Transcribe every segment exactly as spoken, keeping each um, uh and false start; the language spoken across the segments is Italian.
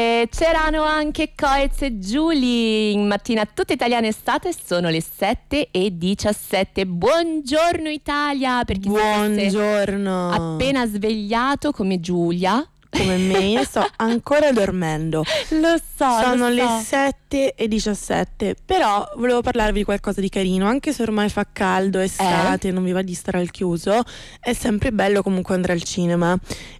E c'erano anche Coez e Giuli in mattina tutta italiana estate, sono le sette e diciassette. Buongiorno Italia, per chi Buongiorno. si appena svegliato come Giulia. Come me, io sto ancora dormendo. Lo so, Sono lo so. le sette e diciassette. Però volevo parlarvi di qualcosa di carino. Anche se ormai fa caldo, è estate, eh? non vi va di stare al chiuso, è sempre bello comunque andare al cinema.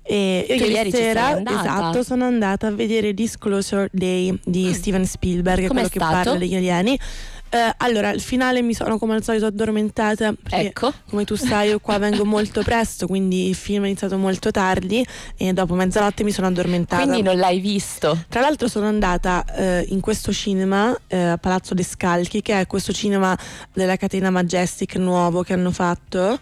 E io Tu ieri, ieri sera, ci sei andata? esatto, sono andata a vedere Disclosure Day di mm. Steven Spielberg. Com'è quello che stato? parla degli alieni. Uh, allora, al finale mi sono come al solito addormentata perché, ecco, come tu sai, io qua vengo molto presto, quindi il film è iniziato molto tardi e dopo mezzanotte mi sono addormentata. Quindi non l'hai visto? Tra l'altro sono andata uh, in questo cinema uh, a Palazzo De Scalchi, che è questo cinema della catena Majestic nuovo che hanno fatto,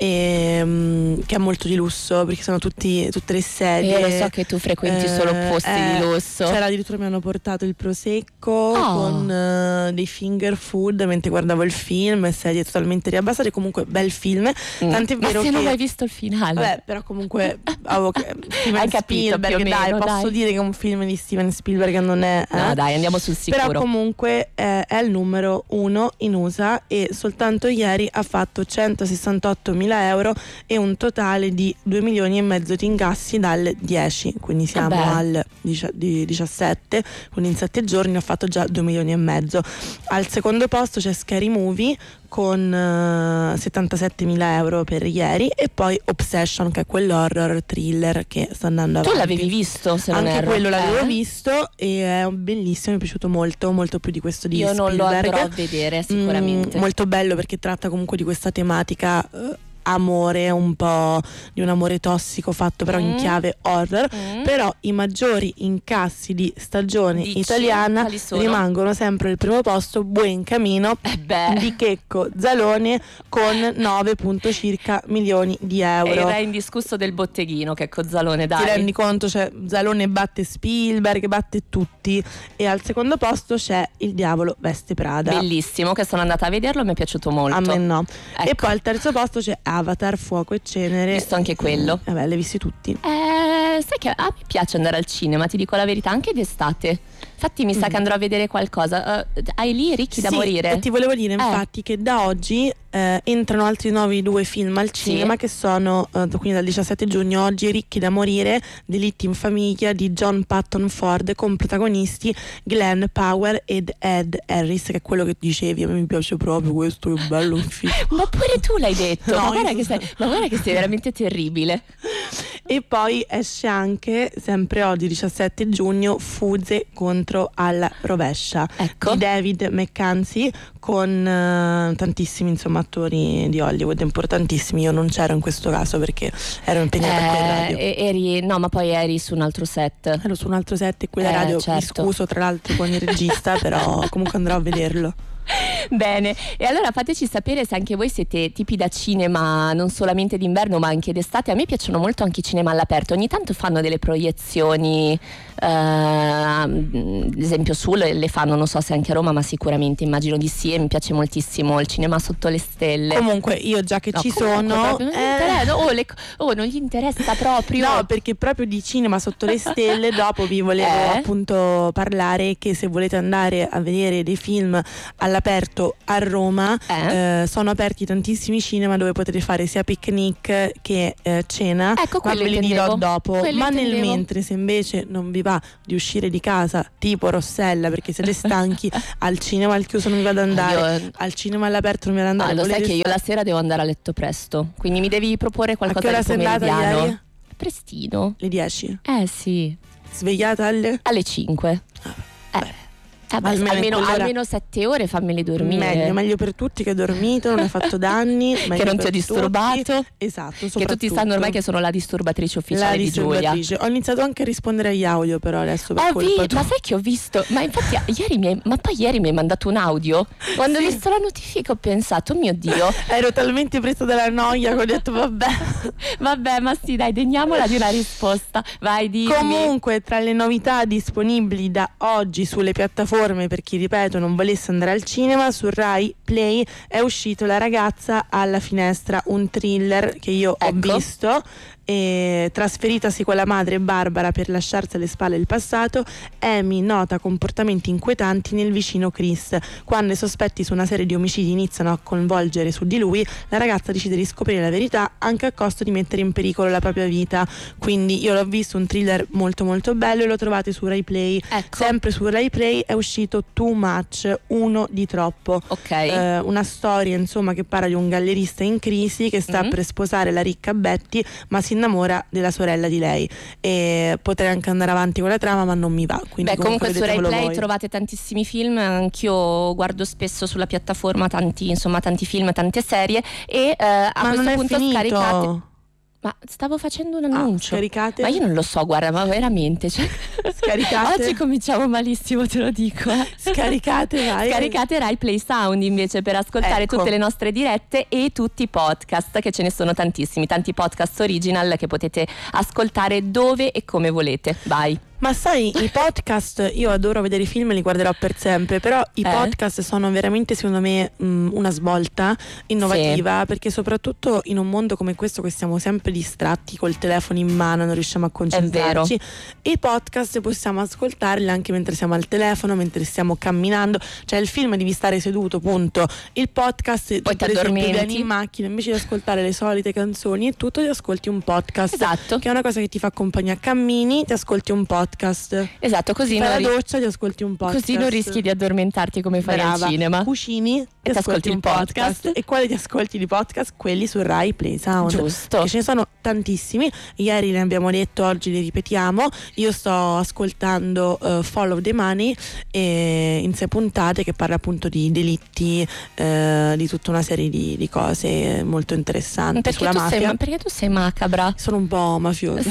e, um, che è molto di lusso perché sono tutti, tutte le sedie. Io lo so che tu frequenti uh, solo posti eh, di lusso. C'era addirittura, mi hanno portato il prosecco oh. con uh, dei finger food mentre guardavo il film, sedie totalmente riabbassate, comunque bel film, mm. tant'è vero ma se che non hai visto il finale, vabbè, però comunque avevo che hai capito Spielberg, più o dai, meno, posso dai. dire che un film di Steven Spielberg non è eh? no dai, andiamo sul sicuro. Però comunque eh, è il numero uno in U S A e soltanto ieri ha fatto centosessantottomila euro e un totale di due milioni e mezzo di incassi dal dieci, quindi siamo Vabbè. al diciassette, quindi in sette giorni ha fatto già due milioni e mezzo. Al secondo posto c'è Scary Movie con uh, settantasettemila euro per ieri, e poi Obsession, che è quell'horror thriller che sta andando avanti. Tu l'avevi visto, se non Anche erro. quello l'avevo eh? visto e è bellissimo, mi è piaciuto molto, molto più di questo di Io Spielberg. non lo andrò a vedere sicuramente. Mm, molto bello perché tratta comunque di questa tematica uh, amore, un po' di un amore tossico fatto però mm. in chiave horror, mm. però i maggiori incassi di stagione Dici? italiana rimangono sempre al primo posto Buen Camino eh beh. di Checco Zalone con nove punto circa milioni di euro. E il re indiscusso del botteghino, Checco Zalone, dai. Ti rendi conto? Cioè, Zalone batte Spielberg, batte tutti, e al secondo posto c'è Il diavolo veste Prada. Bellissimo, che sono andata a vederlo, mi è piaciuto molto. A me no. Ecco. E poi al terzo posto c'è Avatar, Fuoco e Cenere. Visto anche quello. Vabbè, l'hai visti tutti. Eh, sai che a me piace andare al cinema, ti dico la verità, anche d'estate. Infatti mi sa mm. che andrò a vedere qualcosa. Uh, hai lì ricchi sì, da morire. E ti volevo dire infatti eh. che da oggi eh, entrano altri nuovi due film al cinema, sì. che sono uh, quindi dal diciassette giugno oggi Ricchi da morire, Delitti in famiglia di John Patton Ford, con protagonisti Glenn Powell ed Ed Harris, che è quello che dicevi, a me mi piace proprio questo, è bello un film. Ma pure tu l'hai detto. No, ma, guarda io... che sei, ma guarda che sei veramente terribile. E poi esce anche sempre oggi diciassette giugno Fuse contro alla rovescia, ecco. di David McKenzie, con uh, tantissimi insomma attori di Hollywood importantissimi. Io non c'ero in questo caso perché ero impegnata eh, a quel radio. Eri, no, ma poi eri su un altro set. Ero su un altro set e quella eh, radio, certo. mi scuso tra l'altro con il regista, però comunque andrò a vederlo. Bene, e allora fateci sapere se anche voi siete tipi da cinema non solamente d'inverno ma anche d'estate. A me piacciono molto anche i cinema all'aperto, ogni tanto fanno delle proiezioni, eh, ad esempio su le, le fanno, non so se anche a Roma, ma sicuramente immagino di sì, e mi piace moltissimo il cinema sotto le stelle. Comunque io già che no, ci comunque, sono non, eh... oh, le, oh, non gli interessa proprio. No, perché proprio di cinema sotto le stelle dopo vi volevo eh? appunto parlare che se volete andare a vedere dei film all'aperto a Roma eh? Eh, sono aperti tantissimi cinema dove potete fare sia picnic che eh, cena, ecco, ma ve li dirò dopo. Quello ma intendevo. nel mentre, se invece non vi va di uscire di casa tipo Rossella perché siete stanchi, al cinema al chiuso non vi vado ad andare, io... al cinema all'aperto non vi vado ad andare. Ah, lo volete... sai che io la sera devo andare a letto presto, quindi mi devi proporre qualcosa a che ora di sei andata pomeridiano. Ieri? Prestino. Le dieci? Eh sì. Svegliata alle? Alle cinque. Ah, eh. Eh, beh, almeno, almeno, quell'ora... almeno sette ore fammeli dormire. Meglio, meglio per tutti che hai dormito, non hai fatto danni, che non ti ho disturbato. Tutti. Esatto, che tutti sanno ormai che sono la disturbatrice ufficiale la di Giulia. Ho iniziato anche a rispondere agli audio però adesso per oh, colpa vi, tua. Ma sai che ho visto? Ma infatti ieri mi hai, ma poi ieri mi hai mandato un audio. Quando sì. ho visto la notifica ho pensato, mio Dio. Ero talmente presa dalla noia che ho detto vabbè. Vabbè, ma sì, dai, degniamola di una risposta. Vai, dimmi. Comunque, tra le novità disponibili da oggi sulle piattaforme, per chi ripeto non volesse andare al cinema, su Rai Play è uscito La ragazza alla finestra, un thriller che io ecco. ho visto E trasferitasi con la madre Barbara per lasciarsi alle spalle il passato, Amy nota comportamenti inquietanti nel vicino Chris. Quando i sospetti su una serie di omicidi iniziano a convolgere su di lui, la ragazza decide di scoprire la verità anche a costo di mettere in pericolo la propria vita. Quindi io l'ho visto, un thriller molto molto bello, e lo trovate su Rai Play. Ecco. Sempre su Rai Play è uscito Too Much, uno di troppo. Ok. Eh, una storia insomma che parla di un gallerista in crisi che sta Mm-hmm. per sposare la ricca Betty, ma si innamora della sorella di lei. E potrei anche andare avanti con la trama, ma non mi va. Quindi Beh, comunque su Rai Play voi. trovate tantissimi film, anch'io guardo spesso sulla piattaforma tanti, insomma, tanti film, tante serie, e eh, a Ma questo non è punto finito. scaricate. Ma stavo facendo un annuncio. Ah, scaricate? Ma io non lo so, guarda, ma veramente, cioè, Scaricate? oggi cominciamo malissimo, te lo dico. eh. Scaricate, vai. Scaricate Rai Play Sound invece per ascoltare Ecco. tutte le nostre dirette e tutti i podcast, che ce ne sono tantissimi, tanti podcast original che potete ascoltare dove e come volete. Vai. Ma sai, i podcast, io adoro vedere i film e li guarderò per sempre, però i Eh? podcast sono veramente secondo me mh, una svolta innovativa, perché soprattutto in un mondo come questo che siamo sempre distratti col telefono in mano, non riusciamo a concentrarci, i podcast possiamo ascoltarli anche mentre siamo al telefono, mentre stiamo camminando. Cioè il film devi stare seduto, punto. Il podcast Poi tu, ti per esempio, addormenti. vieni in macchina, invece di ascoltare le solite canzoni e tutto, ti ascolti un podcast. Esatto. Che è una cosa che ti fa compagnia. Cammini, ti ascolti un podcast. Esatto, così Fai non, la ri- doccia, ti ascolti un podcast. così non rischi di addormentarti come fai Brava. al cinema. Cucini, ti ascolti un podcast. E quali ti ascolti di podcast? Quelli su Rai Play Sound. Giusto. Che ce ne sono tantissimi. Ieri ne abbiamo detto, oggi li ripetiamo. Io sto ascoltando uh, Follow the Money, e in sei puntate, che parla appunto di delitti, uh, di tutta una serie di, di cose molto interessanti Perché sulla tu, mafia. sei, perché tu sei macabra? Sono un po' mafiosa.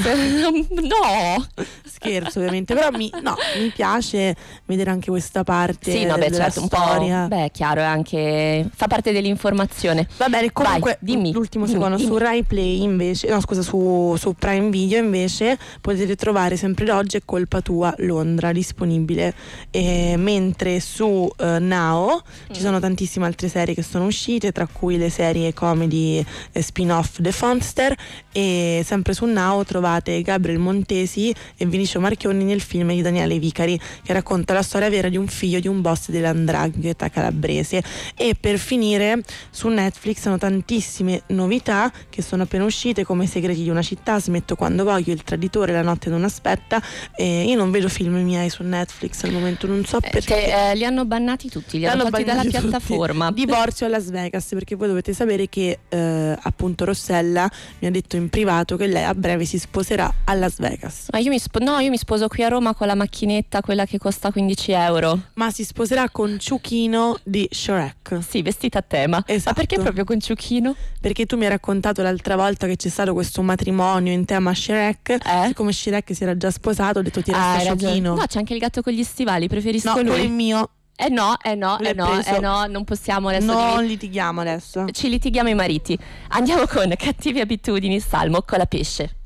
No. Scherzo ovviamente, però mi, no, mi piace vedere anche questa parte Sì, no, beh, della certo, un storia. po'. Beh, è chiaro, è anche fa parte dell'informazione. Va bene, comunque Vai, dimmi, l'ultimo dimmi, secondo, dimmi. su Rai Play invece, no scusa, su, su Prime Video invece potete trovare sempre oggi È colpa tua Londra, disponibile, e mentre su eh, Now Mm. ci sono tantissime altre serie che sono uscite, tra cui le serie comedy eh, spin-off The Fonster, e sempre su Now trovate Gabriel Montesi e Vinicio Marchionni nel film di Daniele Vicari, che racconta la storia vera di un figlio di un boss dell'andrangheta calabrese. E per finire su Netflix sono tantissime novità che sono appena uscite, come I segreti di una città, Smetto quando voglio, Il traditore, La notte non aspetta. E io non vedo film miei su Netflix al momento, non so Eh, perché. che, eh, li hanno bannati tutti, li hanno tolti dalla bannati tutti. piattaforma. Divorzio a Las Vegas, perché voi dovete sapere che eh, appunto Rossella mi ha detto in privato che lei a breve si sposerà a Las Vegas. Ma io mi spo- no, io mi sposo qui a Roma con la macchinetta, quella che costa quindici euro. Ma si sposerà con Ciuchino di Shrek. Sì, vestita a tema. Esatto. Ma perché proprio con Ciuchino? Perché tu mi hai raccontato l'altra volta che c'è stato questo matrimonio in tema Shrek. Eh? Siccome Shrek si era già sposato, ho detto ti Ah, resta hai ragione. Ciuchino. No, c'è anche il gatto con gli stivali, preferisco No, quello è lui. il mio. Eh no, eh no, L'hai eh no, preso. eh no, non possiamo adesso Non divi- litighiamo adesso. ci litighiamo i mariti. Andiamo con Cattive abitudini, Salmo con la pesce.